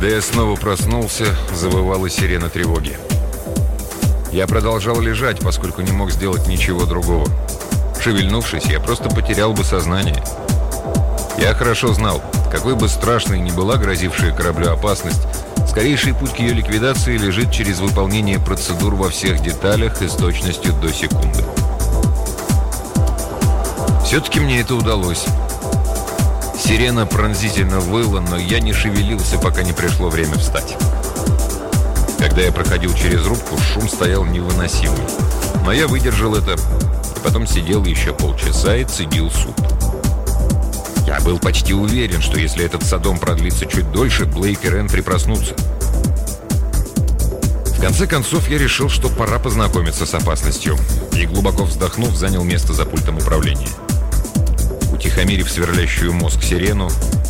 Когда я снова проснулся, завывала сирена тревоги. Я продолжал лежать, поскольку не мог сделать ничего другого. Шевельнувшись, я просто потерял бы сознание. Я хорошо знал, какой бы страшной ни была грозившая кораблю опасность, скорейший путь к ее ликвидации лежит через выполнение процедур во всех деталях и с точностью до секунды. Все-таки мне это удалось. Сирена пронзительно выла, но я не шевелился, пока не пришло время встать. Когда я проходил через рубку, шум стоял невыносимый. Но я выдержал это, и потом сидел еще полчаса и цедил суп. Я был почти уверен, что если этот содом продлится чуть дольше, Блейк и Рентри проснутся. В конце концов, я решил, что пора познакомиться с опасностью, и, глубоко вздохнув, занял место за пультом управления. Утихомирив сверлящую мозг сирену,